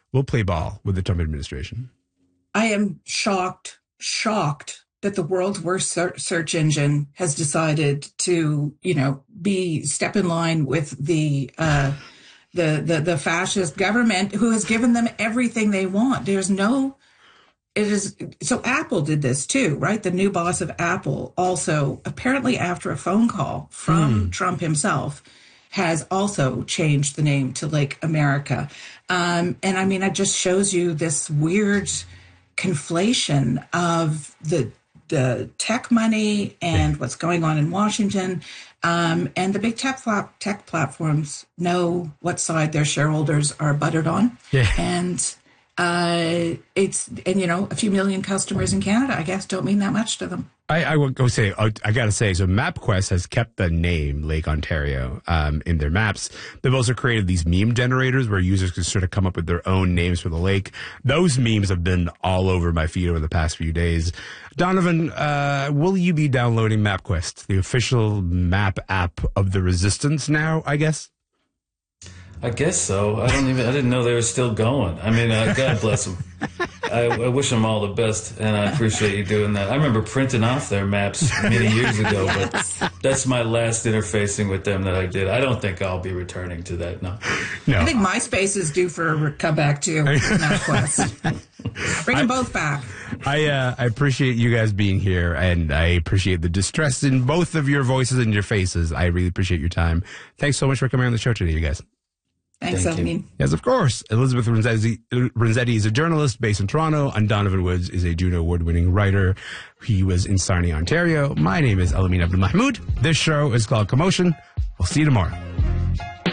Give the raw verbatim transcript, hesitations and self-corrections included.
will play ball with the Trump administration. I am shocked, shocked that the world's worst search engine has decided to, you know, be step in line with the uh, the the the fascist government who has given them everything they want. There's no, it is so Apple did this too, right? The new boss of Apple also apparently after a phone call from hmm. Trump himself has also changed the name to like America, um, and I mean, it just shows you this weird conflation of the the tech money and what's going on in Washington. Um, and the big tech, tech platforms know what side their shareholders are buttered on. Yeah. And uh, it's, and you know, a few million customers in Canada, I guess, don't mean that much to them. I, I will go say, I, I got to say, so MapQuest has kept the name Lake Ontario um, in their maps. They've also created these meme generators where users can sort of come up with their own names for the lake. Those memes have been all over my feed over the past few days. Donovan, uh, will you be downloading MapQuest, the official map app of the resistance now, I guess? I guess so. I don't even, I didn't know they were still going. I mean, uh, God bless them. I, I wish them all the best, and I appreciate you doing that. I remember printing off their maps many years ago, but that's my last interfacing with them that I did. I don't think I'll be returning to that, no. no. I think MySpace is due for a comeback, too. MapQuest. Bring them both back. I uh, I appreciate you guys being here, and I appreciate the distress in both of your voices and your faces. I really appreciate your time. Thanks so much for coming on the show today, you guys. Thanks, Thank Elvin. Yes, of course. Elizabeth Renzetti, Renzetti is a journalist based in Toronto, and Donovan Woods is a Juno Award-winning writer. He was in Sarnia, Ontario. My name is Elamin Abdelmahmoud. This show is called Commotion. We'll see you tomorrow.